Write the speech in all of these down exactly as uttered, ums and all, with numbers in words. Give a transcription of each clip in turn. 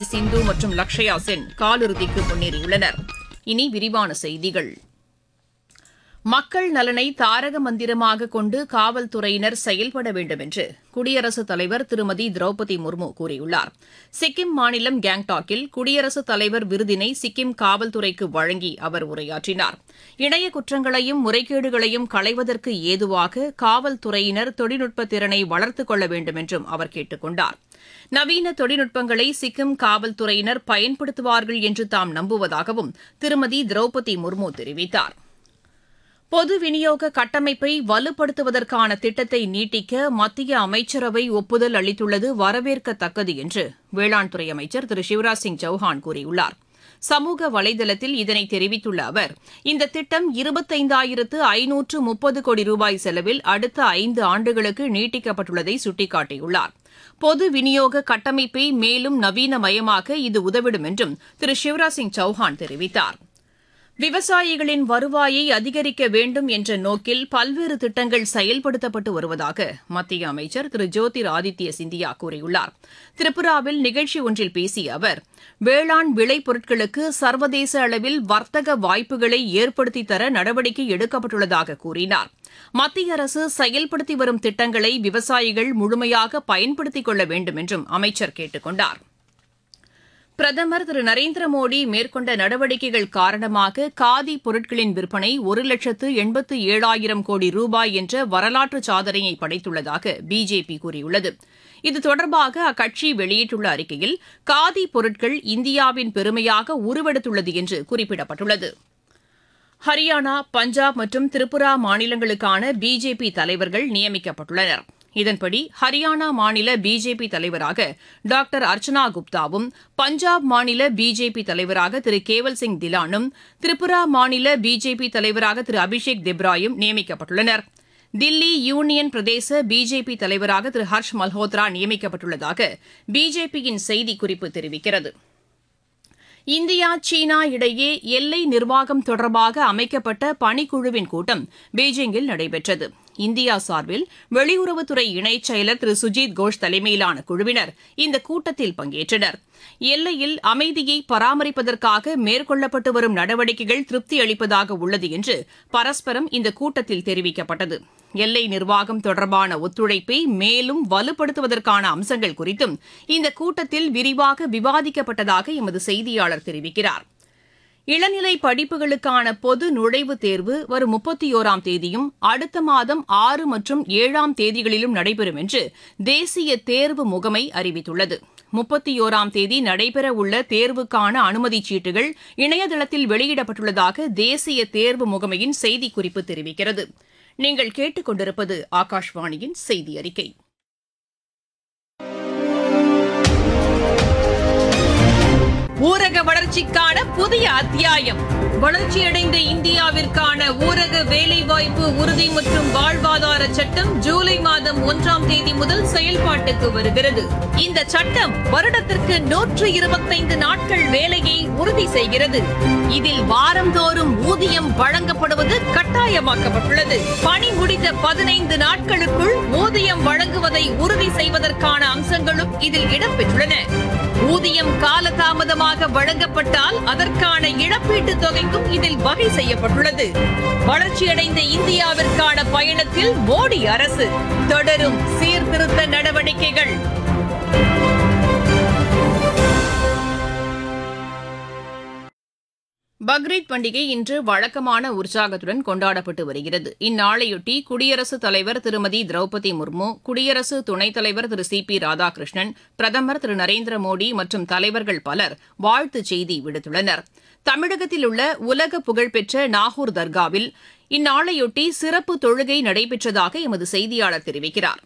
சிந்து மற்றும் லக்ஷயா சென் காலிறுதிக்கு முன்னேறியுள்ளனர். இனி விரிவான செய்திகள். மக்கள் நலனை தாரக மந்திரமாக கொண்டு காவல்துறையினர் செயல்பட வேண்டும் என்று குடியரசுத் தலைவர் திருமதி திரௌபதி முர்மு கூறியுள்ளார். சிக்கிம் மாநிலம் கேங்டாக்கில் குடியரசுத் தலைவர் விருதினை சிக்கிம் காவல்துறைக்கு வழங்கி அவர் உரையாற்றினார். இணைய குற்றங்களையும் முறைகேடுகளையும் களைவதற்கு ஏதுவாக காவல்துறையினர் தொழில்நுட்ப திறனை வளர்த்துக் கொள்ள வேண்டும் என்றும் அவர் கேட்டுக் கொண்டார். நவீன தொழில்நுட்பங்களை சிக்கிம் காவல்துறையினர் பயன்படுத்துவார்கள் என்று தாம் நம்புவதாகவும் திருமதி திரௌபதி முர்மு தெரிவித்தார். பொது விநியோக கட்டமைப்பை வலுப்படுத்துவதற்கான திட்டத்தை நீட்டிக்க மத்திய அமைச்சரவை ஒப்புதல் அளித்துள்ளது வரவேற்கத்தக்கது என்று வேளாண் துறை அமைச்சர் திரு சிவராஜ் சிங் சௌஹான் கூறியுள்ளார். சமூக வலைதளத்தில் இதனை தெரிவித்துள்ள அவர், இந்த திட்டம் இருபத்தைந்தாயிரத்து ஐநூற்று முப்பது கோடி ரூபாய் செலவில் அடுத்த ஐந்து ஆண்டுகளுக்கு நீட்டிக்கப்பட்டுள்ளதை சுட்டிக்காட்டியுள்ளார். பொது விநியோக கட்டமைப்பை மேலும் நவீனமயமாக்க இது உதவிடும் என்றும் திரு சிவராஜ் சிங் சௌஹான் தெரிவித்தார். விவசாயிகளின் வருவாயை அதிகரிக்க வேண்டும் என்ற நோக்கில் பல்வேறு திட்டங்கள் செயல்படுத்தப்பட்டு வருவதாக மத்திய அமைச்சர் திரு ஜோதிர் ஆதித்ய சிந்தியா கூறியுள்ளார். திரிபுராவில் நிகழ்ச்சி ஒன்றில் பேசிய அவர், வேளாண் விளைபொருட்களுக்கு சர்வதேச அளவில் வர்த்தக வாய்ப்புகளை ஏற்படுத்தித் தர நடவடிக்கை எடுக்கப்பட்டுள்ளதாக கூறினார். மத்திய அரசு செயல்படுத்தி வரும் திட்டங்களை விவசாயிகள் முழுமையாக பயன்படுத்திக் கொள்ள வேண்டும் என்றும் அமைச்சர் கேட்டுக் கொண்டார். பிரதமர் திரு நரேந்திர மோடி மேற்கொண்ட நடவடிக்கைகள் காரணமாக காதி பொருட்களின் விற்பனை ஒரு லட்சத்து எண்பத்து ஏழாயிரம் கோடி ரூபாய் என்ற வரலாற்று சாதனையை படைத்துள்ளதாக பிஜேபி கூறியுள்ளது. இது தொடர்பாக அக்கட்சி வெளியிட்டுள்ள அறிக்கையில், காதி பொருட்கள் இந்தியாவின் பெருமையாக உருவெடுத்துள்ளது என்று குறிப்பிடப்பட்டுள்ளது. ஹரியானா, பஞ்சாப் மற்றும் திரிபுரா மாநிலங்களுக்கான பிஜேபி தலைவர்கள் நியமிக்கப்பட்டுள்ளனர். இதன்படி ஹரியானா மாநில பிஜேபி தலைவராக டாக்டர் அர்ச்சனா குப்தாவும், பஞ்சாப் மாநில பிஜேபி தலைவராக திரு கேவல் சிங் திலானும், திரிபுரா மாநில பிஜேபி தலைவராக திரு அபிஷேக் திப்ராயும் நியமிக்கப்பட்டுள்ளனர். தில்லி யூனியன் பிரதேச பிஜேபி தலைவராக திரு ஹர்ஷ் மல்ஹோத்ரா நியமிக்கப்பட்டுள்ளதாக பிஜேபியின் செய்திக்குறிப்பு தெரிவிக்கிறது. இந்தியா சீனா இடையே எல்லை நிர்வாகம் தொடர்பாக அமைக்கப்பட்ட பணிக்குழுவின் கூட்டம் பீஜிங்கில் நடைபெற்றது. இந்தியா சார்பில் வெளியுறவுத்துறை இணைச் செயலர் திரு சுஜித் கோஷ் தலைமையிலான குழுவினர் இந்த கூட்டத்தில் பங்கேற்றனர். எல்லையில் அமைதியை பராமரிப்பதற்காக மேற்கொள்ளப்பட்டு வரும் நடவடிக்கைகள் திருப்தி அளிப்பதாக உள்ளது என்று பரஸ்பரம் இந்த கூட்டத்தில் தெரிவிக்கப்பட்டது. எல்லை நிர்வாகம் தொடர்பான ஒத்துழைப்பை மேலும் வலுப்படுத்துவதற்கான அம்சங்கள் குறித்தும் இந்த கூட்டத்தில் விரிவாக விவாதிக்கப்பட்டதாக எமது செய்தியாளர் தெரிவிக்கிறார். இளநிலை படிப்புகளுக்கான பொது நுழைவுத் தேர்வு வரும் முப்பத்தி ஓராம் தேதியும் அடுத்த மாதம் ஆறு மற்றும் ஏழாம் தேதிகளிலும் நடைபெறும் என்று தேசிய தேர்வு முகமை அறிவித்துள்ளது. முப்பத்தி ஓராம் தேதி நடைபெறவுள்ள தேர்வுக்கான அனுமதிச் சீட்டுகள் இணையதளத்தில் வெளியிடப்பட்டுள்ளதாக தேசிய தேர்வு முகமையின் செய்திக்குறிப்பு தெரிவிக்கிறது. நீங்கள் கேட்டுக் கொண்டிருப்பது ஆகாஷ்வாணியின் செய்தி அறிக்கை. ஊரக வளர்ச்சிக்கான புதிய அத்தியாயம். வளர்ச்சியடைந்த இந்தியாவிற்கான ஊரக வேலைவாய்ப்பு உறுதி மற்றும் வாழ்வாதார சட்டம் ஜூலை மாதம் ஒன்றாம் தேதி முதல் செயல்பாட்டுக்கு வருகிறது. இந்த சட்டம் வருடத்திற்கு நூற்று இருபத்தைந்து நாட்கள் வேலையை உறுதி செய்கிறது. இதில் வாரந்தோறும் ஊதியம் வழங்கப்படுவது கட்டாயமாக்கப்பட்டுள்ளது. பணி முடிந்த பதினைந்து நாட்களுக்குள் ஊதியம் வழங்குவதை உறுதி செய்வதற்கான அம்சங்களும் இதில் இடம்பெற்றுள்ளன. ஊதியம் காலதாமதமாக வழங்கப்பட்டால் அதற்கான இழப்பீட்டுத் தொகைக்கும் இதில் வகை செய்யப்பட்டுள்ளது. வளர்ச்சியடைந்த இந்தியாவிற்கான பயணத்தில் மோடி அரசு தொடரும் சீர்திருத்த நடவடிக்கைகள். பக்ரீத் பண்டிகை இன்று வழக்கமான உற்சாகத்துடன் கொண்டாடப்பட்டு வருகிறது. இந்நாளையொட்டி குடியரசுத் தலைவர் திருமதி திரௌபதி முர்மு, குடியரசு துணைத் தலைவர் திரு சி பி ராதாகிருஷ்ணன், பிரதமர் திரு நரேந்திர மோடி மற்றும் தலைவர்கள் பலர் வாழ்த்துச் செய்தி விடுத்துள்ளனர். தமிழகத்தில் உள்ள உலக புகழ்பெற்ற நாகூர் தர்காவில் இந்நாளையொட்டி சிறப்பு தொழுகை நடைபெற்றதாக எமது செய்தியாளர் தெரிவிக்கிறார்.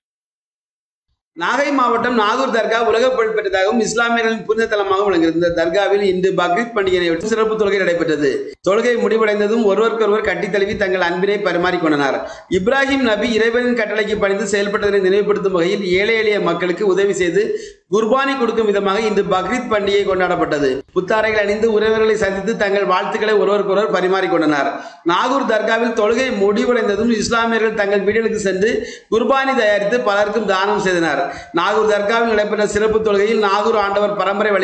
நாகை மாவட்டம் நாகூர் தர்கா உலக புகழ் பெற்றதாகவும் இஸ்லாமியர்களின் புனித தலமாகவும் விளங்குகிறது. இந்த தர்காவில் இன்று பக்ரீத் பண்டிகையையொட்டி சிறப்பு தொழுகை நடைபெற்றது. தொழுகை முடிவடைந்ததும் ஒருவருக்கொருவர் கட்டித் தழுவி தங்கள் அன்பினை பரிமாறிக்கொண்டனர். இப்ராஹிம் நபி இறைவனின் கட்டளைக்கு பணிந்து செயல்பட்டதனை நினைவுபடுத்தும் வகையில் ஏழை எளிய மக்களுக்கு உதவி செய்து குர்பானி கொடுக்கும் விதமாக இன்று பக்ரீத் பண்டிகை கொண்டாடப்பட்டது. புத்தாடைகள் அணிந்து உறவினர்களை சந்தித்து தங்கள் வாழ்த்துக்களை ஒருவருக்கொருவர் பரிமாறிக்கொண்டனர். நாகூர் தர்காவில் தொழுகை முடிவடைந்ததும் இஸ்லாமியர்கள் தங்கள் வீடுகளுக்கு சென்று குர்பானி தயாரித்து பலருக்கும் தானம் செய்தனர். நாகூர் தர்காவில் நடைபெற்ற சிறப்பு தொழுகையில் நாகூர் ஆண்டவர் பரம்பரை வழி